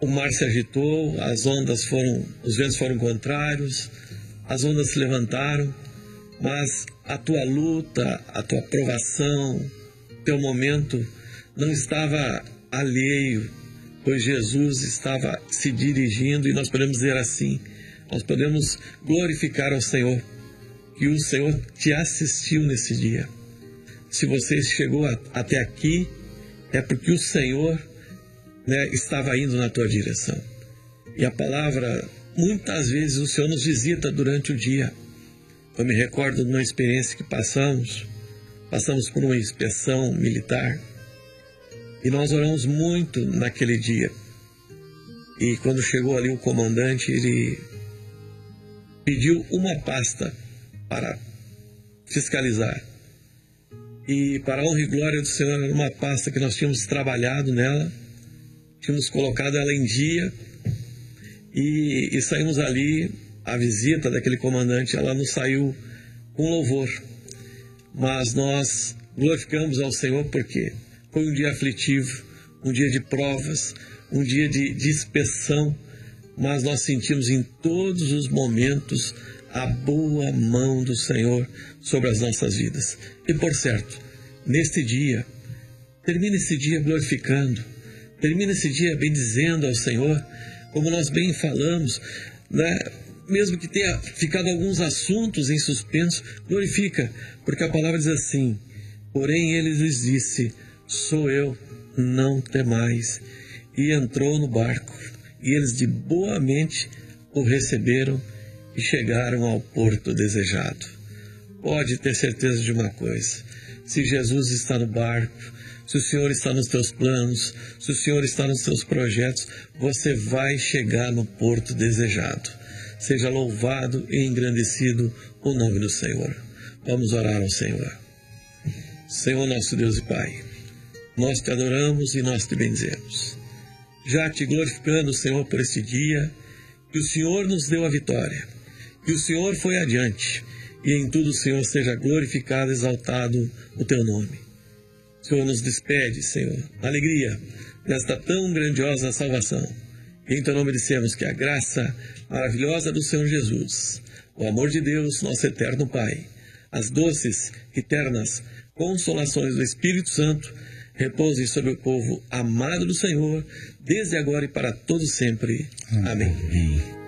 o mar se agitou, os ventos foram contrários, as ondas se levantaram, mas a tua luta, a tua provação, teu momento não estava alheio, pois Jesus estava se dirigindo, e nós podemos dizer assim, nós podemos glorificar ao Senhor, que o Senhor te assistiu nesse dia. Se você chegou até aqui, é porque o Senhor, estava indo na tua direção. E a palavra, muitas vezes o Senhor nos visita durante o dia. Eu me recordo de uma experiência que passamos por uma inspeção militar, e nós oramos muito naquele dia. E quando chegou ali o comandante, ele pediu uma pasta para fiscalizar. E para a honra e glória do Senhor, era uma pasta que nós tínhamos trabalhado nela, tínhamos colocado ela em dia, e saímos ali. A visita daquele comandante, ela nos saiu com louvor, mas nós glorificamos ao Senhor porque foi um dia aflitivo, um dia de provas, um dia de inspeção, mas nós sentimos em todos os momentos a boa mão do Senhor sobre as nossas vidas. E por certo, neste dia, termina esse dia glorificando, termina esse dia bendizendo ao Senhor, como nós bem falamos, mesmo que tenha ficado alguns assuntos em suspenso, glorifica, porque a palavra diz assim: porém ele lhes disse, sou eu, não temais. E entrou no barco, e eles de boa mente o receberam e chegaram ao porto desejado. Pode ter certeza de uma coisa: se Jesus está no barco, se o Senhor está nos teus planos, se o Senhor está nos teus projetos, você vai chegar no porto desejado. Seja louvado e engrandecido o nome do Senhor. Vamos orar ao Senhor. Senhor nosso Deus e Pai, nós te adoramos e nós te bendizemos. Já te glorificando, Senhor, por este dia, que o Senhor nos deu a vitória, que o Senhor foi adiante, e em tudo, Senhor, seja glorificado, exaltado o teu nome. O Senhor nos despede, Senhor, na alegria desta tão grandiosa salvação. E em teu nome dissemos que a graça maravilhosa do Senhor Jesus, o amor de Deus, nosso eterno Pai, as doces e ternas consolações do Espírito Santo repousem sobre o povo amado do Senhor, desde agora e para todo sempre. Amém.